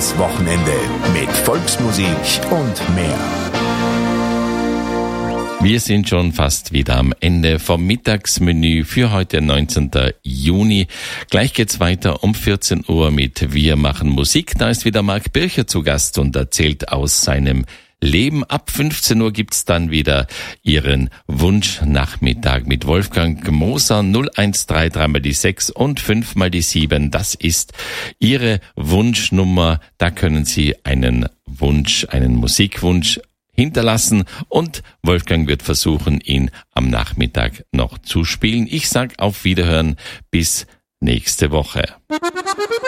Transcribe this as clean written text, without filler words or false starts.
ins Wochenende mit Volksmusik und mehr. Wir sind schon fast wieder am Ende vom Mittagsmenü für heute, 19. Juni. Gleich geht's weiter um 14 Uhr mit Wir machen Musik. Da ist wieder Marc Bircher zu Gast und erzählt aus seinem Leben. Ab 15 Uhr gibt's dann wieder Ihren Wunschnachmittag mit Wolfgang Moser. 013 3 mal die 6 und 5 mal die 7. Das ist Ihre Wunschnummer. Da können Sie einen Musikwunsch hinterlassen und Wolfgang wird versuchen, ihn am Nachmittag noch zu spielen. Ich sag auf Wiederhören bis nächste Woche.